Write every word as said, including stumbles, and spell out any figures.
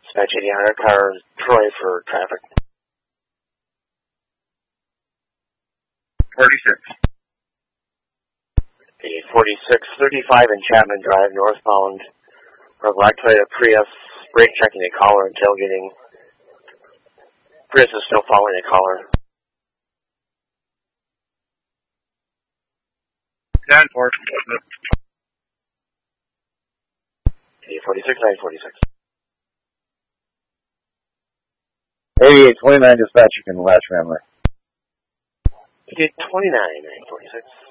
Dispatch eighty hundred, car Troy for traffic. forty-six. Okay, forty-six thirty-five in Chapman Drive, northbound. For black Toyota Prius, brake checking a caller and tailgating. Prius is still following a caller. ten four. Okay, forty-six nine forty-six. eighty-eight twenty-nine dispatch, you can latch family. Okay, twenty-nine nine forty-six.